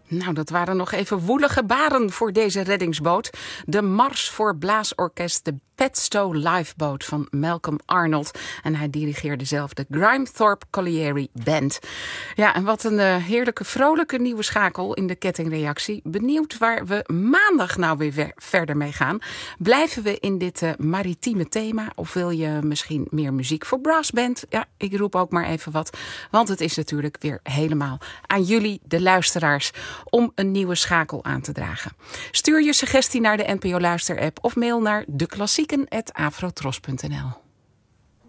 Nou, dat waren nog even woelige baren voor deze reddingsboot. De Mars voor Blaasorkest, de Padstow Lifeboat van Malcolm Arnold. En hij dirigeerde zelf de Grimethorpe Colliery Band. Ja, en wat een heerlijke, vrolijke nieuwe schakel in de kettingreactie. Benieuwd waar we maandag nou weer verder mee gaan. Blijven we in dit maritieme thema? Of wil je misschien meer muziek voor brassband? Ja, ik roep ook maar even wat. Want het is natuurlijk weer helemaal aan jullie, de luisteraars, om een nieuwe schakel aan te dragen. Stuur je suggestie naar de NPO Luister-app of mail naar deklassieken@afrotros.nl.